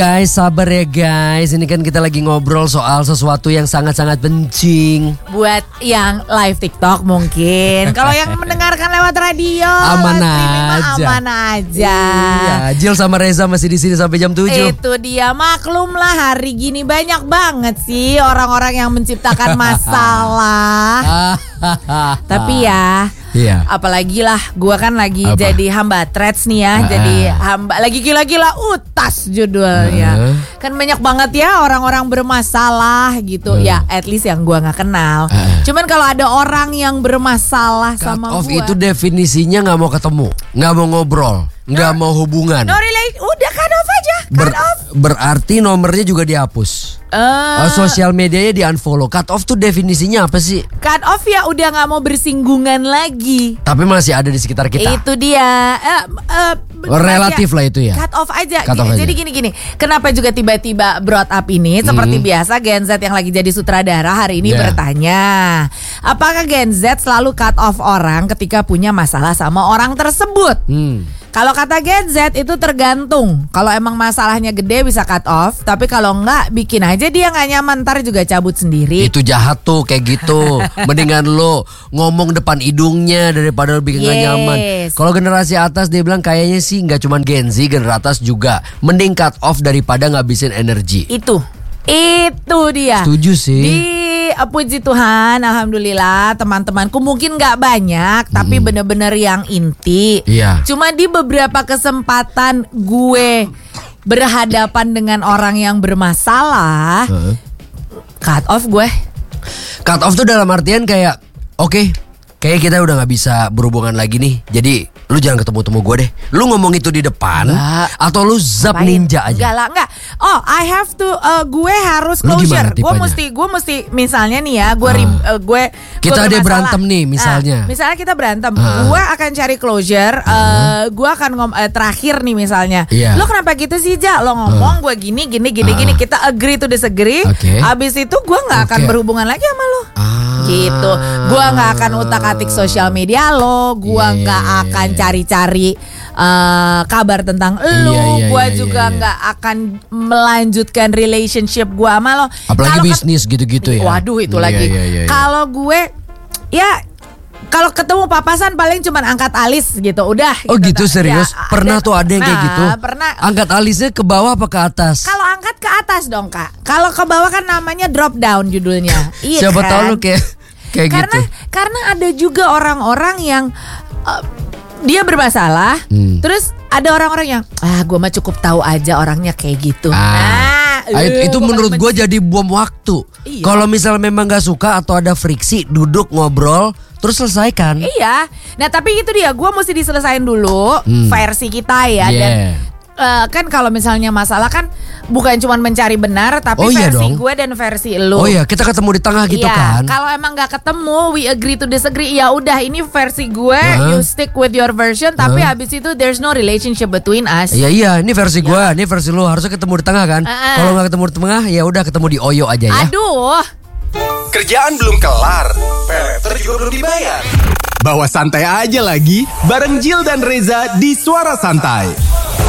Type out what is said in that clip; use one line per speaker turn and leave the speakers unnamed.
Guys, sabar ya guys. Ini kan kita lagi ngobrol soal sesuatu yang sangat-sangat penting.
Buat yang live TikTok mungkin. Kalau yang mendengarkan lewat radio,
aman
aja.
aman
aja.
Iya, Jill sama Reza masih di sini sampai jam 7.
Itu dia, maklum lah hari gini banyak banget sih orang-orang yang menciptakan masalah. Tapi ya,
iya.
apalagi lah gua kan lagi jadi hamba threads nih ya. Jadi hamba lagi gila-gila utas judulnya. Kan banyak banget ya orang-orang bermasalah gitu. Ya at least yang gua gak kenal. Cuman kalau ada orang yang bermasalah
Cut
sama
off
gua,
itu definisinya gak mau ketemu, gak mau ngobrol, gak mau hubungan.
no relate, udah cut off aja. Cut off.
Berarti nomornya juga dihapus. Sosial medianya di unfollow. Cut off tuh definisinya apa sih?
Cut off ya udah gak mau bersinggungan lagi.
Tapi masih ada di sekitar kita.
Itu dia.
Relatif lah itu ya.
Cut off aja.
Cut off
Jadi
aja.
gini. Kenapa juga tiba-tiba brought up ini? Seperti biasa Gen Z yang lagi jadi sutradara hari ini bertanya, apakah Gen Z selalu cut off orang ketika punya masalah sama orang tersebut? Kalau kata Gen Z itu tergantung. Kalau emang masalahnya gede bisa cut off. Tapi kalau enggak, bikin aja dia gak nyaman, ntar juga cabut sendiri.
Itu jahat tuh kayak gitu. Mendingan lo ngomong depan hidungnya daripada lo bikin gak nyaman. Kalau generasi atas dia bilang kayaknya sih gak cuma Gen Z, generasi atas juga. Mending cut off daripada ngabisin energi.
Itu dia.
Setuju sih.
Puji Tuhan, alhamdulillah teman-temanku mungkin gak banyak, tapi bener-bener yang inti.
Iya.
Cuma di beberapa kesempatan gue berhadapan dengan orang yang bermasalah, cut off gue.
Cut off tuh dalam artian kayak oke, kayak kita udah gak bisa berhubungan lagi nih. Jadi lu jangan ketemu-temu gue deh. Lu ngomong itu di depan atau lu zap ninja aja?
Enggak. Oh, I have to gue harus
Lu
closure.
gimana
Gue mesti misalnya nih ya, gue
kita ada
bermasalah.
berantem nih misalnya.
Misalnya kita berantem, gue akan cari closure. Gue akan terakhir nih misalnya. Lo kenapa gitu sih, Ja? Lo ngomong gue gini. Kita agree to disagree. Abis itu gue nggak akan berhubungan lagi sama lo. Gitu. Gue nggak akan utak-atik sosial media lo. Gue nggak akan cari-cari kabar tentang lo. Gue juga nggak akan melanjutkan relationship gue sama lo.
Apalagi bisnis gitu-gitu ya.
Waduh itu lagi. Kalau gue ya, kalau ketemu papasan paling cuman angkat alis gitu, udah.
Oh gitu serius?
Ya,
pernah tuh ada yang kayak gitu?
Pernah.
Angkat alisnya ke bawah apa ke atas?
Kalau angkat ke atas dong Kak. Kalau ke bawah kan namanya drop down judulnya. Iya.
Siapa
kan?
tahu lu kayak gitu.
Karena ada juga orang-orang yang dia bermasalah, terus ada orang-orang yang gue mah cukup tahu aja orangnya kayak gitu.
Itu menurut gue jadi bom waktu. Kalau misal memang gak suka atau ada friksi, duduk ngobrol terus selesaikan.
Iya. Nah tapi itu dia, gue mesti diselesain dulu versi kita ya. Dan kan kalau misalnya masalah kan bukan cuma mencari benar, tapi versi gue dan versi lu.
Oh iya, kita ketemu di tengah gitu kan.
Kalau emang gak ketemu, we agree to disagree. Ya udah, ini versi gue, you stick with your version. Tapi habis itu there's no relationship between us.
Iya, ini versi gue, ini versi lu. Harusnya ketemu di tengah kan. Kalau gak ketemu di tengah, ya udah ketemu di Oyo aja ya.
Aduh.
Kerjaan belum kelar, paylater juga belum dibayar. Bawa santai aja lagi, bareng Jill dan Reza di Suara Santai.